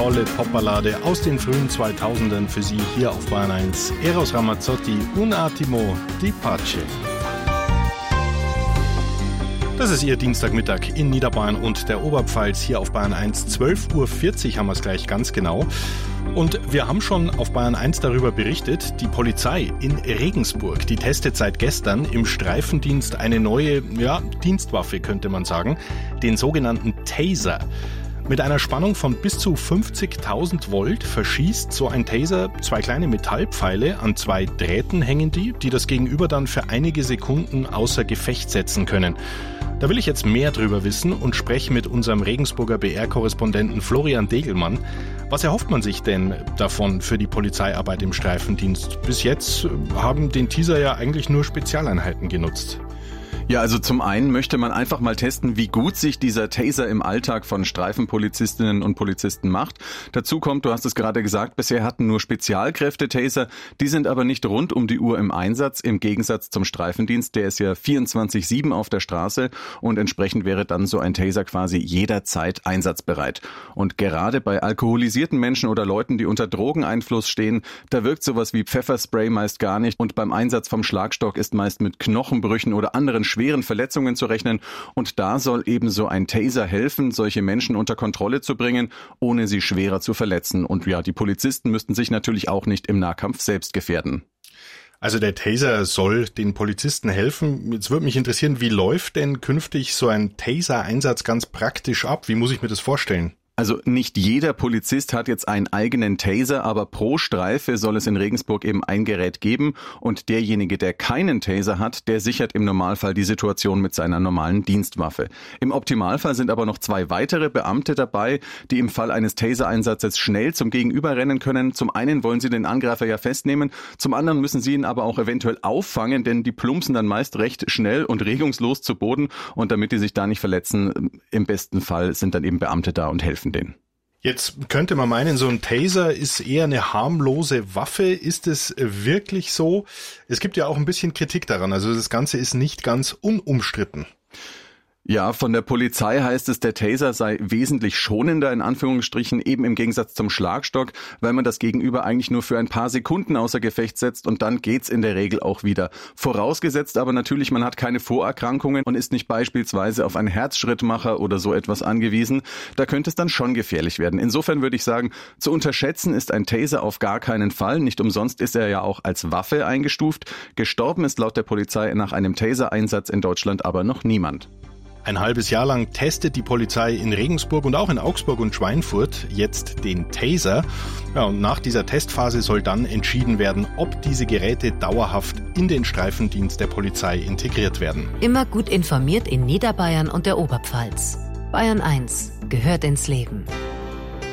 tolle Popballade aus den frühen 2000ern für Sie hier auf Bayern 1. Eros Ramazzotti, Un attimo di pace. Das ist Ihr Dienstagmittag in Niederbayern und der Oberpfalz hier auf Bayern 1. 12.40 Uhr haben wir es gleich ganz genau. Und wir haben schon auf Bayern 1 darüber berichtet, die Polizei in Regensburg, die testet seit gestern im Streifendienst eine neue, Dienstwaffe könnte man sagen, den sogenannten Taser. Mit einer Spannung von bis zu 50.000 Volt verschießt so ein Taser zwei kleine Metallpfeile, an zwei Drähten hängen die das Gegenüber dann für einige Sekunden außer Gefecht setzen können. Da will ich jetzt mehr drüber wissen und spreche mit unserem Regensburger BR-Korrespondenten Florian Degelmann. Was erhofft man sich denn davon für die Polizeiarbeit im Streifendienst? Bis jetzt haben den Teaser ja eigentlich nur Spezialeinheiten genutzt. Ja, also zum einen möchte man einfach mal testen, wie gut sich dieser Taser im Alltag von Streifenpolizistinnen und Polizisten macht. Dazu kommt, du hast es gerade gesagt, bisher hatten nur Spezialkräfte Taser. Die sind aber nicht rund um die Uhr im Einsatz, im Gegensatz zum Streifendienst. Der ist ja 24/7 auf der Straße und entsprechend wäre dann so ein Taser quasi jederzeit einsatzbereit. Und gerade bei alkoholisierten Menschen oder Leuten, die unter Drogeneinfluss stehen, da wirkt sowas wie Pfefferspray meist gar nicht und beim Einsatz vom Schlagstock ist meist mit Knochenbrüchen oder anderen schweren Verletzungen zu rechnen und da soll eben so ein Taser helfen, solche Menschen unter Kontrolle zu bringen, ohne sie schwerer zu verletzen. Und ja, die Polizisten müssten sich natürlich auch nicht im Nahkampf selbst gefährden. Also der Taser soll den Polizisten helfen. Jetzt würde mich interessieren, wie läuft denn künftig so ein Taser-Einsatz ganz praktisch ab? Wie muss ich mir das vorstellen? Also nicht jeder Polizist hat jetzt einen eigenen Taser, aber pro Streife soll es in Regensburg eben ein Gerät geben und derjenige, der keinen Taser hat, der sichert im Normalfall die Situation mit seiner normalen Dienstwaffe. Im Optimalfall sind aber noch zwei weitere Beamte dabei, die im Fall eines Taser-Einsatzes schnell zum Gegenüber rennen können. Zum einen wollen sie den Angreifer ja festnehmen, zum anderen müssen sie ihn aber auch eventuell auffangen, denn die plumpsen dann meist recht schnell und regungslos zu Boden und damit die sich da nicht verletzen, im besten Fall sind dann eben Beamte da und helfen denen. Jetzt könnte man meinen, so ein Taser ist eher eine harmlose Waffe. Ist es wirklich so? Es gibt ja auch ein bisschen Kritik daran. Also das Ganze ist nicht ganz unumstritten. Ja, von der Polizei heißt es, der Taser sei wesentlich schonender, in Anführungsstrichen, eben im Gegensatz zum Schlagstock, weil man das Gegenüber eigentlich nur für ein paar Sekunden außer Gefecht setzt und dann geht's in der Regel auch wieder. Vorausgesetzt aber natürlich, man hat keine Vorerkrankungen und ist nicht beispielsweise auf einen Herzschrittmacher oder so etwas angewiesen. Da könnte es dann schon gefährlich werden. Insofern würde ich sagen, zu unterschätzen ist ein Taser auf gar keinen Fall. Nicht umsonst ist er ja auch als Waffe eingestuft. Gestorben ist laut der Polizei nach einem Taser-Einsatz in Deutschland aber noch niemand. Ein halbes Jahr lang testet die Polizei in Regensburg und auch in Augsburg und Schweinfurt jetzt den Taser. Ja, und nach dieser Testphase soll dann entschieden werden, ob diese Geräte dauerhaft in den Streifendienst der Polizei integriert werden. Immer gut informiert in Niederbayern und der Oberpfalz. Bayern 1 gehört ins Leben.